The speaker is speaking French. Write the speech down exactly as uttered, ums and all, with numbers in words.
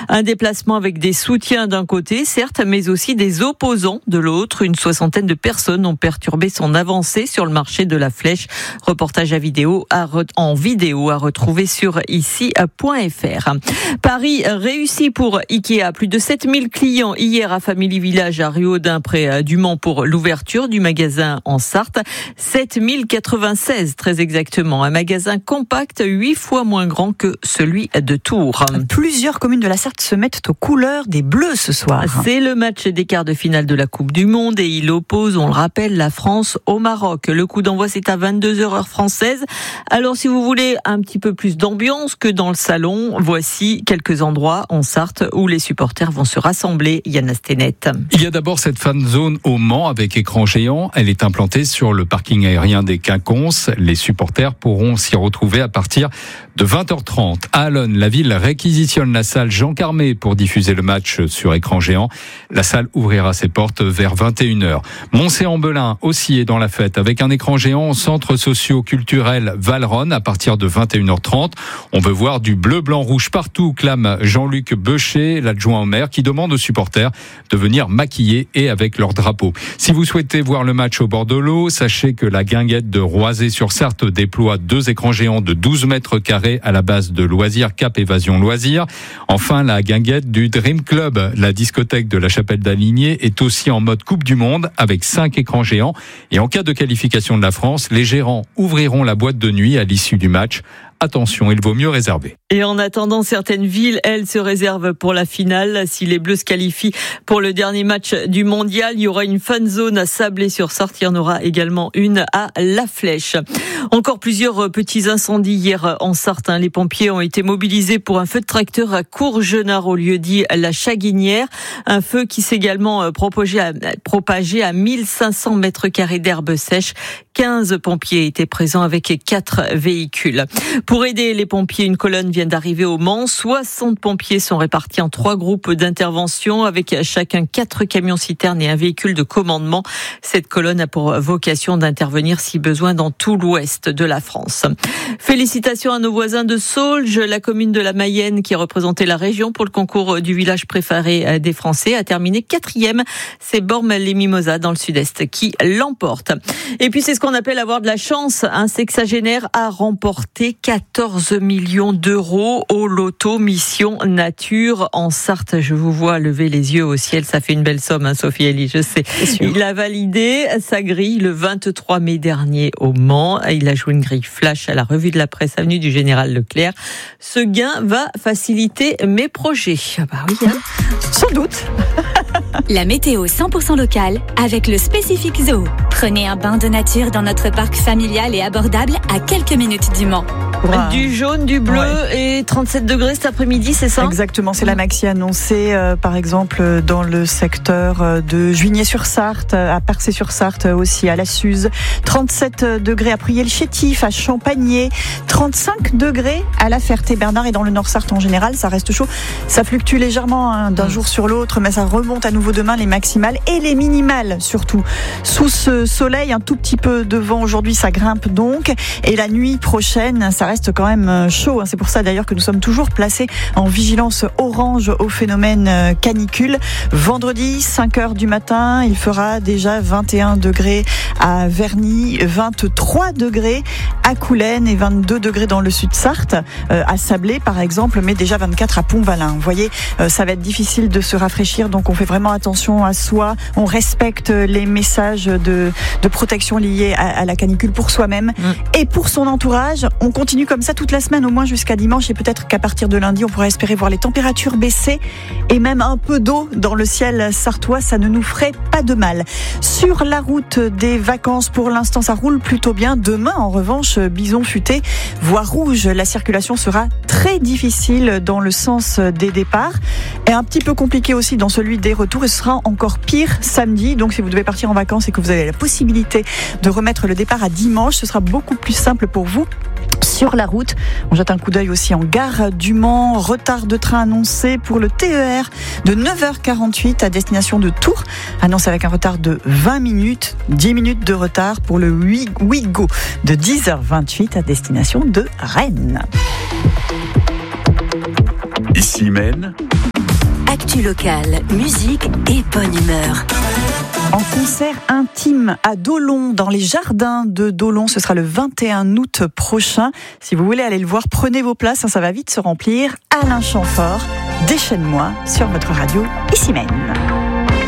Un déplacement avec des soutiens d'un côté, certes, mais aussi des opposants de l'autre. Une soixantaine de personnes ont perturbé son avancée sur le marché de la Flèche. Reportage à vidéo à re... en vidéo à retrouver sur ici point f r. Paris réussi pour Ikea. Plus de sept mille clients hier à Family Village à Riaudin près du Mans pour l'ouverture du magasin en Sarthe. sept mille quatre-vingt-seize très exactement. Un magasin compact, huit fois moins grand que celui de Tours. Plusieurs communes de la Sarthe se mettent aux couleurs des Bleus ce soir. C'est le match des quarts de finale de la Coupe du Monde et il oppose, on le rappelle, la France au Maroc. Le coup d'envoi, c'est à vingt-deux heures heure française. Alors si vous voulez un petit peu plus d'ambiance que dans le salon, voici quelques endroits en Sarthe où les supporters vont se rassembler. Yann Astenet. Il y a d'abord cette fan zone au Mans avec écran géant. Elle est implantée sur le parking aérien des Quinconces. Les supporters pourront s'y retrouver à partir de vingt heures trente. À Allonne, la ville réquisitionne la salle Jean Carmé pour diffuser le match sur écran géant. La salle ouvrira ses portes vers vingt et une heures. Moncé-en-Belin aussi est dans la fête avec un écran géant au centre socio-culturel Valronne à partir de vingt et une heures trente. On veut voir du bleu, blanc, rouge partout, clame Jean-Luc Beucher, l'adjoint au maire, qui demande aux supporters de venir maquillés et avec leur drapeau. Si vous souhaitez voir le match au bord de l'eau, sachez que la guinguette de Roisey-sur-Sarthe déploie deux écrans géants de douze mètres carrés à la base de Loisirs Cap Évasion Loisirs. Enfin, la guinguette du Dream Club, la discothèque de la Chapelle d'Aligné, est aussi en mode Coupe du Monde avec cinq écrans géants. Et en cas de qualification de la France, les gérants ouvriront la boîte de nuit à l'issue du match. Attention, il vaut mieux réserver. Et en attendant, certaines villes, elles, se réservent pour la finale. Si les Bleus se qualifient pour le dernier match du mondial, il y aura une fan zone à Sablé-sur-Sarthe. Il y en aura également une à La Flèche. Encore plusieurs petits incendies hier en Sarthe. Les pompiers ont été mobilisés pour un feu de tracteur à Courgenard au lieu dit La Chaguinière. Un feu qui s'est également propagé à, propagé à mille cinq cents mètres carrés d'herbe sèche. quinze pompiers étaient présents avec quatre véhicules. Pour aider les pompiers, une colonne vient d'arriver au Mans. soixante pompiers sont répartis en trois groupes d'intervention avec chacun quatre camions-citernes et un véhicule de commandement. Cette colonne a pour vocation d'intervenir si besoin dans tout l'ouest de la France. Félicitations à nos voisins de Saulges. La commune de la Mayenne qui a représenté la région pour le concours du village préféré des Français a terminé quatrième. C'est Bormes-les-Mimosas dans le sud-est qui l'emporte. Et puis c'est ce qu'on appelle avoir de la chance. Un sexagénaire a remporté quatorze millions d'euros au loto Mission Nature en Sarthe. Je vous vois lever les yeux au ciel. Ça fait une belle somme, hein, Sophie Elie, je sais. Il a validé sa grille le vingt-trois mai dernier au Mans. Il a joué une grille flash à la revue de la presse avenue du Général Leclerc. Ce gain va faciliter mes projets. Ah bah oui, hein. Sans doute. La météo cent pour cent locale avec le Spécifique Zoo. Prenez un bain de nature dans notre parc familial et abordable à quelques minutes du Mans. Wow. Du jaune, du bleu ouais. Et trente-sept degrés cet après-midi, c'est ça ? Exactement, c'est la maxi annoncée euh, par exemple dans le secteur de Juigné-sur-Sarthe, à Parcé-sur-Sarthe aussi, à la Suze. trente-sept degrés à Pruyé-le-Chétif, à Champagné. trente-cinq degrés à La Ferté-Bernard et dans le Nord-Sarthe en général, ça reste chaud. Ça fluctue légèrement hein, d'un mmh. jour sur l'autre, mais ça remonte à nouveau demain, les maximales et les minimales surtout. Sous ce soleil, un tout petit peu de vent aujourd'hui, ça grimpe donc. Et la nuit prochaine, ça reste quand même chaud. C'est pour ça d'ailleurs que nous sommes toujours placés en vigilance orange au phénomène canicule. Vendredi, cinq heures du matin, il fera déjà vingt et un degrés à Verny, vingt-trois degrés à Coulennes et vingt-deux degrés dans le sud-Sarthe, à Sablé par exemple, mais déjà vingt-quatre à Pont-Valin. Vous voyez, ça va être difficile de se rafraîchir, donc on fait vraiment attention à soi. On respecte les messages de, de protection liés à, à la canicule pour soi-même mmh. et pour son entourage. On continue comme ça toute la semaine, au moins jusqu'à dimanche, et peut-être qu'à partir de lundi, on pourra espérer voir les températures baisser et même un peu d'eau dans le ciel sartois. Ça ne nous ferait pas de mal. Sur la route des vacances, pour l'instant, ça roule plutôt bien. Demain, en revanche, bison futé, voie rouge. La circulation sera très difficile dans le sens des départs et un petit peu compliqué aussi dans celui des retours. Et ce sera encore pire samedi. Donc, si vous devez partir en vacances et que vous avez la possibilité de remettre le départ à dimanche, ce sera beaucoup plus simple pour vous. Sur la route, on jette un coup d'œil aussi en gare du Mans. Retard de train annoncé pour le T E R de neuf heures quarante-huit à destination de Tours. Annonce avec un retard de vingt minutes, dix minutes de retard pour le Ouigo de dix heures vingt-huit à destination de Rennes. Ici Maine, actu locale, musique et bonne humeur. En concert intime à Dolon, dans les jardins de Dolon, ce sera le vingt et un août prochain. Si vous voulez aller le voir, prenez vos places, ça va vite se remplir. Alain Chamfort, Déchaîne-moi sur votre radio, ici même.